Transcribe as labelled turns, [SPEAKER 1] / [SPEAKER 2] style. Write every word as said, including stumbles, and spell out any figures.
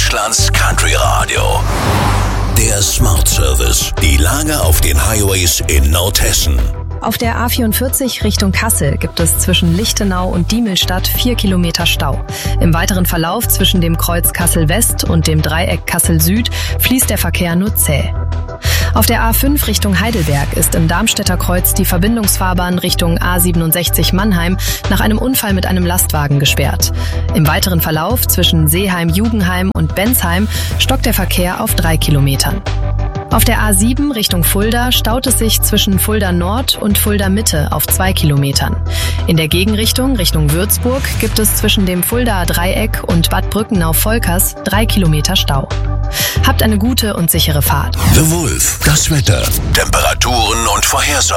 [SPEAKER 1] Deutschlands Country Radio. Der Smart Service. Die Lage auf den Highways in Nordhessen.
[SPEAKER 2] Auf der A vierundvierzig Richtung Kassel gibt es zwischen Lichtenau und Diemelstadt vier Kilometer Stau. Im weiteren Verlauf zwischen dem Kreuz Kassel-West und dem Dreieck Kassel-Süd fließt der Verkehr nur zäh. Auf der A fünf Richtung Heidelberg ist im Darmstädter Kreuz die Verbindungsfahrbahn Richtung A siebenundsechzig Mannheim nach einem Unfall mit einem Lastwagen gesperrt. Im weiteren Verlauf zwischen Seeheim-Jugenheim und Bensheim stockt der Verkehr auf drei Kilometern. Auf der A sieben Richtung Fulda staut es sich zwischen Fulda Nord und Fulda Mitte auf zwei Kilometern. In der Gegenrichtung Richtung Würzburg gibt es zwischen dem Fuldaer Dreieck und Bad Brückenau-Volkers drei Kilometer Stau. Habt eine gute und sichere Fahrt.
[SPEAKER 1] The Wolf, das Wetter, Temperaturen und Vorhersagen.